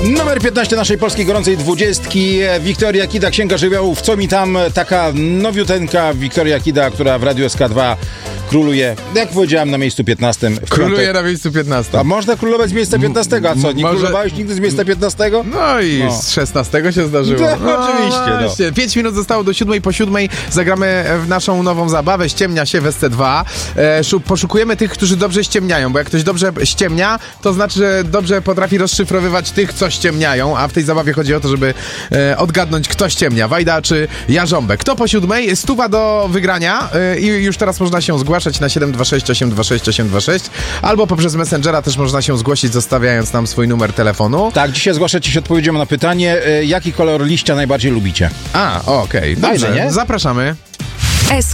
Numer 15 naszej polskiej gorącej 20. Wiktoria Kida, Księga Żywiołów. Co mi tam? Taka nowiuteńka Wiktoria Kida, która w Radiu SK2 króluje, jak powiedziałem, na miejscu 15. Króluje na miejscu 15. A można królować z miejsca 15? A co, nie królowałeś nigdy z miejsca 15? No i z 16 się zdarzyło. No, oczywiście. No. 5 minut zostało do 7, po 7 zagramy w naszą nową zabawę Ściemnia się w SC2. Poszukujemy tych, którzy dobrze ściemniają, bo jak ktoś dobrze ściemnia, to znaczy, że dobrze potrafi rozszyfrowywać tych, co ściemniają, a w tej zabawie chodzi o to, żeby odgadnąć, kto ściemnia, Wajda czy Jarząbek. Kto po 7? 100 do wygrania i już teraz można się zgłaszać na 726 826 826 albo poprzez Messengera też można się zgłosić, zostawiając nam swój numer telefonu. Tak, dzisiaj zgłaszać się odpowiedzią na pytanie, jaki kolor liścia najbardziej lubicie. Okej. Dobrze, Fajne, nie? zapraszamy.